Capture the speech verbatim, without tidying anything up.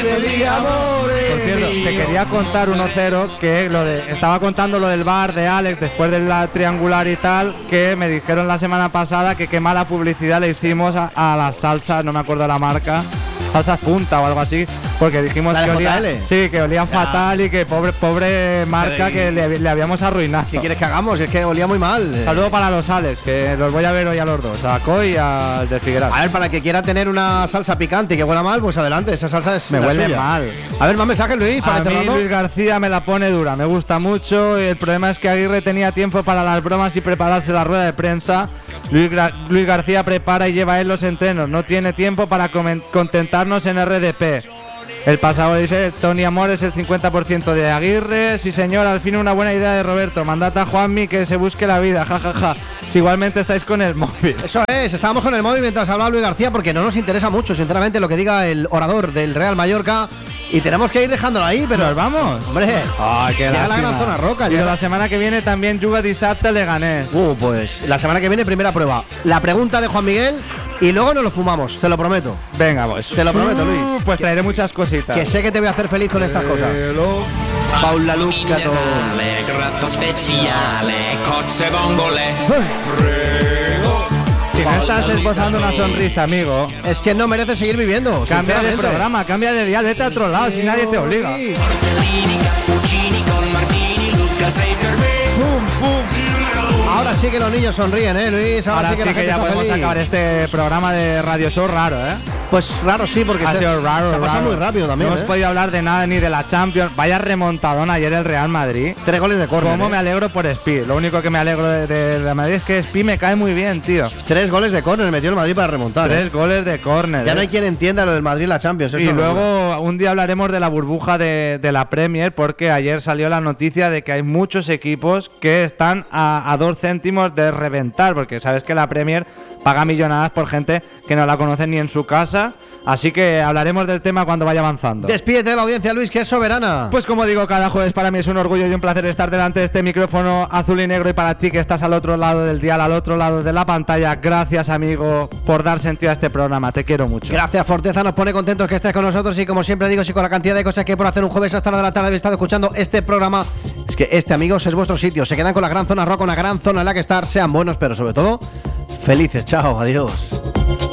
de amores. Por cierto, te quería contar uno cero que lo de, estaba contando lo del bar de Alex después de la triangular y tal, que me dijeron la semana pasada que qué mala publicidad le hicimos a, a las salsas, no me acuerdo la marca, salsas punta o algo así, porque dijimos que olía, sí, que olían ya. fatal y que pobre pobre marca que le, le habíamos arruinado. ¿Qué quieres que hagamos? Es que olía muy mal. Saludo para los Alex, que los voy a ver hoy a los dos, a Coy y al de Figueras. A ver, para el que quiera tener una salsa picante y que huela mal, pues adelante, esa salsa es me la huele suya. mal. A ver, más mensajes, Luis, para a mí cerrando. Luis García me la pone dura, me gusta mucho. El problema es que Aguirre tenía tiempo para las bromas y prepararse la rueda de prensa. Luis, Gra- Luis García prepara y lleva él los entrenos, no tiene tiempo para comen- contentarnos en R D P. El pasado dice Tony Amor es el cincuenta por ciento de Aguirre. Sí señor, al fin una buena idea de Roberto. Mandad a Juanmi que se busque la vida, jajaja. Ja, ja. Si igualmente estáis con el móvil. Eso es, estábamos con el móvil mientras hablaba Luis García porque no nos interesa mucho, sinceramente, lo que diga el orador del Real Mallorca. Y tenemos que ir dejándolo ahí, pero ¿nos vamos? Hombre, ay, qué llega la gran zona roca. Y la semana que viene también juga dissabte Leganés. Uh, pues la semana que viene primera prueba. La pregunta de Juan Miguel y luego nos lo fumamos, te lo prometo. Venga, pues. Te lo prometo, Luis. Pues traeré muchas cositas. Que sé que te voy a hacer feliz con estas cosas. Paula Luccato. Gratto speciale, cozze vongole. Si no estás esbozando una sonrisa, amigo, es que no mereces seguir viviendo. Cambia de programa, cambia de dial, vete a otro lado, si nadie te obliga. Pum, pum. Ahora sí que los niños sonríen, ¿eh, Luis? Ahora, Ahora sí que, sí la que gente ya está podemos feliz. acabar este programa de Radio Show raro, ¿eh? Pues raro sí, porque ha se, sido raro, se pasa raro. muy rápido también. No hemos ¿eh? podido hablar de nada ni de la Champions. Vaya remontadón ayer el Real Madrid. Tres goles de córner. ¿Cómo ¿eh? me alegro por Spi? Lo único que me alegro de, de la Madrid es que Spi me cae muy bien, tío. Tres goles de córner metió el Madrid para remontar. Tres ¿eh? goles de córner. Ya ¿eh? no hay quien entienda lo del Madrid en la Champions. Y luego un día hablaremos de la burbuja de, de la Premier, porque ayer salió la noticia de que hay muchos equipos que están a, a dos céntimos de reventar, porque sabes que la Premier paga millonadas por gente que no la conocen ni en su casa. Así que hablaremos del tema cuando vaya avanzando. Despídete de la audiencia, Luis, que es soberana. Pues como digo cada jueves, para mí es un orgullo y un placer estar delante de este micrófono azul y negro, y para ti que estás al otro lado del dial, al otro lado de la pantalla, gracias, amigo, por dar sentido a este programa. Te quiero mucho. Gracias, Forteza, nos pone contentos que estés con nosotros, y como siempre digo, si con la cantidad de cosas que hay por hacer un jueves hasta la de la tarde habéis estado escuchando este programa, es que este, amigos, es vuestro sitio. Se quedan con la gran zona rock, una gran zona en la que estar. Sean buenos, pero sobre todo felices. Chao, adiós.